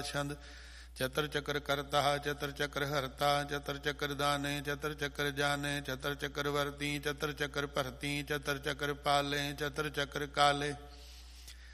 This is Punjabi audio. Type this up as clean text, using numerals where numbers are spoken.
ਛੰਦ। ਚਤਰ ਚੱਕਰ ਕਰਤਾ ਚਤਰ ਚੱਕਰ ਹਰਤਾ ਚਤਰ ਚੱਕਰ ਦਾਨੇ ਚਤਰ ਚੱਕਰ ਜਾਨੇ ਚਤਰ ਚੱਕਰ ਵਰਤੀ ਚਤਰ ਚੱਕਰ ਭਰਤੀ ਚਤਰ ਚੱਕਰ ਪਾਲੇ ਚਤਰ ਚੱਕਰ ਕਾਲੇ।